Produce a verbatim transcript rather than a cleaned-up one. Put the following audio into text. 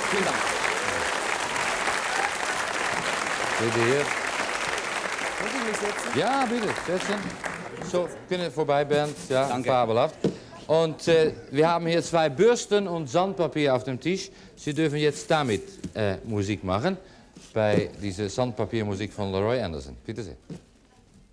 Vielen Dank. Bitte hier. Können Sie mich setzen? Ja, bitte, setzen. So, können vorbei, Bernd. Ja, Danke. fabelhaft. Und äh, wir haben hier zwei Bürsten und Sandpapier auf dem Tisch. Sie dürfen jetzt damit äh, Musik machen, bei dieser Sandpapiermusik von Leroy Anderson. Bitte sehr.